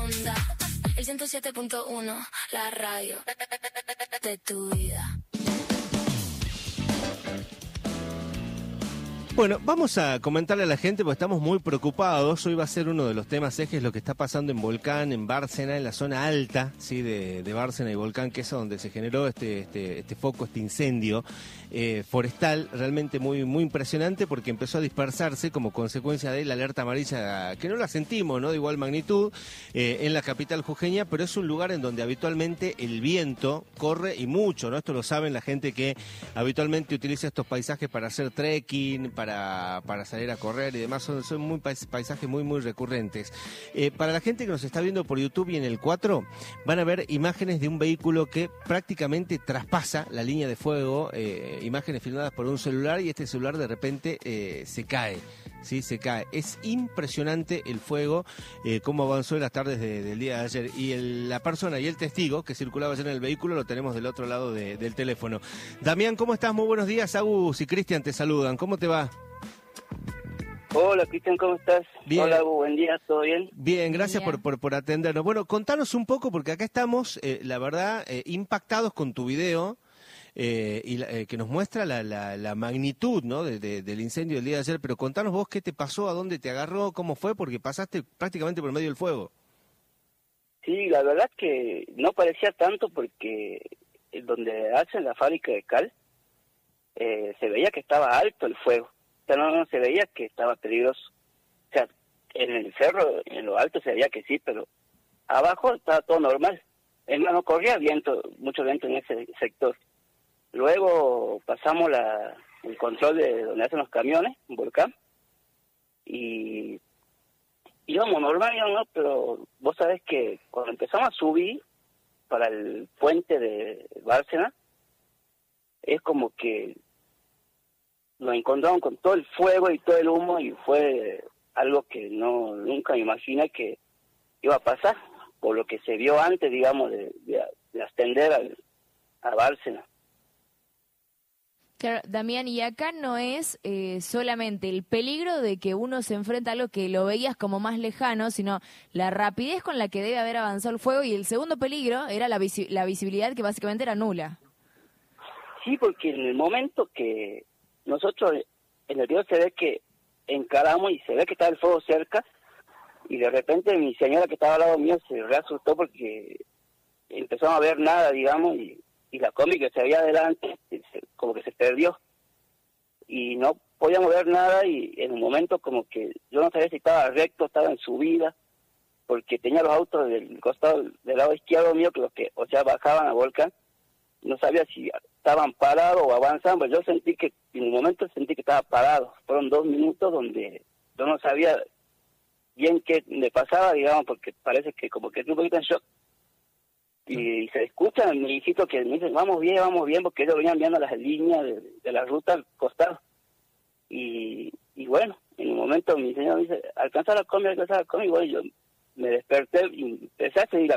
onda. El 107.1, la radio de tu vida. Bueno, vamos a comentarle a la gente porque estamos muy preocupados. Hoy va a ser uno de los temas ejes lo que está pasando en Volcán, en Bárcena, en la zona alta, ¿sí? de Bárcena y Volcán, que es donde se generó este foco, este incendio forestal, realmente muy impresionante porque empezó a dispersarse como consecuencia de la alerta amarilla, que no la sentimos, ¿no? De igual magnitud, en la capital jujeña, pero es un lugar en donde habitualmente el viento corre y mucho, ¿no? Esto lo saben la gente que habitualmente utiliza estos paisajes para hacer trekking, para salir a correr y demás, son muy paisajes muy recurrentes. Para la gente que nos está viendo por YouTube y en el 4, van a ver imágenes de un vehículo que prácticamente traspasa la línea de fuego, imágenes filmadas por un celular, y este celular de repente se cae. Sí, se cae. Es impresionante el fuego, cómo avanzó en las tardes del día de ayer. Y la persona y el testigo que circulaba ayer en el vehículo lo tenemos del otro lado del teléfono. Damián, ¿cómo estás? Muy buenos días. Agus y Cristian te saludan. ¿Cómo te va? Hola, Cristian, ¿cómo estás? Bien. Hola, Agus, buen día, ¿todo bien? Bien, gracias por atendernos. Bueno, contanos un poco, porque acá estamos, la verdad, impactados con tu video. Que nos muestra la magnitud, ¿no? del incendio del día de ayer, pero contanos vos qué te pasó, a dónde te agarró, cómo fue, porque pasaste prácticamente por medio del fuego. Sí, la verdad que no parecía tanto porque donde hacen la fábrica de cal, se veía que estaba alto el fuego, o sea, no se veía que estaba peligroso. O sea, en el cerro, en lo alto se veía que sí, pero abajo estaba todo normal. Es más, no corría viento, mucho viento en ese sector. Luego pasamos el control de donde hacen los camiones, en Volcán, y íbamos normal, ¿no? Pero vos sabés que cuando empezamos a subir para el puente de Bárcena, es como que nos encontramos con todo el fuego y todo el humo, y fue algo que nunca me imaginé que iba a pasar, por lo que se vio antes, digamos, de ascender a Bárcena. Claro, Damián, y acá no es solamente el peligro de que uno se enfrenta a algo que lo veías como más lejano, sino la rapidez con la que debe haber avanzado el fuego, y el segundo peligro era la visibilidad, que básicamente era nula. Sí, porque en el momento que nosotros, en el video se ve que encaramos y se ve que está el fuego cerca, y de repente mi señora que estaba al lado mío se reasustó porque empezamos a ver nada, digamos, y la combi que se veía adelante como que se perdió y no podíamos ver nada, y en un momento como que yo no sabía si estaba recto, estaba en subida, porque tenía los autos del costado del lado izquierdo mío que bajaban a Volcán, no sabía si estaban parados o avanzaban, pero yo sentí que en un momento estaba parado. Fueron 2 minutos donde yo no sabía bien qué me pasaba, digamos, porque parece que como que estoy un poquito en shock. Y se escucha mi hijito que me dice, vamos bien, porque ellos venían viendo las líneas de la ruta al costado. Y bueno, en un momento mi señor me dice, alcanza la combi, y bueno, yo me desperté y empecé a seguir la